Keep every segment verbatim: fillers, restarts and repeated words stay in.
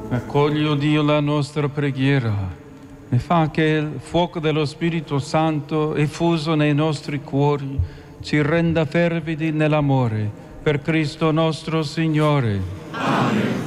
Accogli, o Dio, la nostra preghiera e fa che il fuoco dello Spirito Santo, effuso nei nostri cuori, ci renda fervidi nell'amore per Cristo nostro Signore. Amen.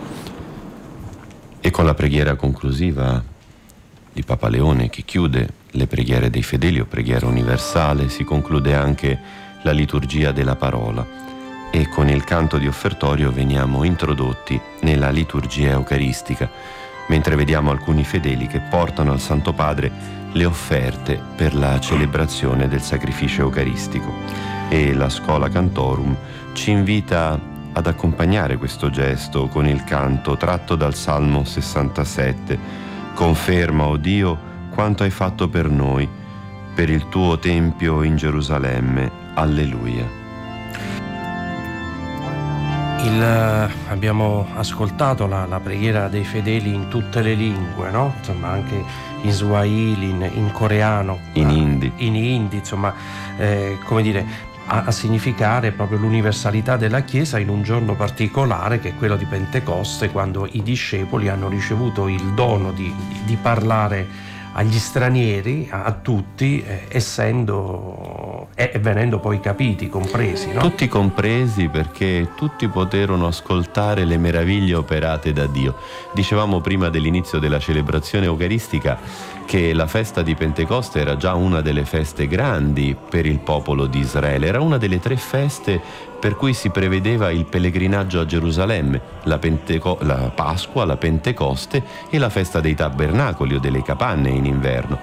E con la preghiera conclusiva di Papa Leone, che chiude le preghiere dei fedeli o preghiera universale, si conclude anche la liturgia della parola. E con il canto di offertorio veniamo introdotti nella liturgia eucaristica, mentre vediamo alcuni fedeli che portano al Santo Padre le offerte per la celebrazione del sacrificio eucaristico. E la Schola Cantorum ci invita ad accompagnare questo gesto con il canto tratto dal Salmo sessantasette. Conferma, o Dio, quanto hai fatto per noi, per il tuo Tempio in Gerusalemme. Alleluia. Il, abbiamo ascoltato la, la preghiera dei fedeli in tutte le lingue, no? Insomma, anche in swahili, in, in coreano, in hindi, in hindi insomma, eh, come dire, a, a significare proprio l'universalità della Chiesa in un giorno particolare, che è quello di Pentecoste, quando i discepoli hanno ricevuto il dono di, di, di parlare agli stranieri, a, a tutti, eh, essendo e eh, venendo poi capiti, compresi, no? Tutti compresi, perché tutti poterono ascoltare le meraviglie operate da Dio. Dicevamo prima dell'inizio della celebrazione eucaristica che la festa di Pentecoste era già una delle feste grandi per il popolo di Israele, era una delle tre feste per cui si prevedeva il pellegrinaggio a Gerusalemme, la, Penteco- la Pasqua, la Pentecoste e la festa dei Tabernacoli o delle capanne in inverno.